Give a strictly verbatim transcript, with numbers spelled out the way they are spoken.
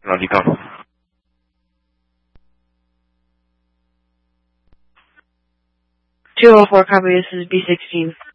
Logical. two oh four, copy, this is B sixteen.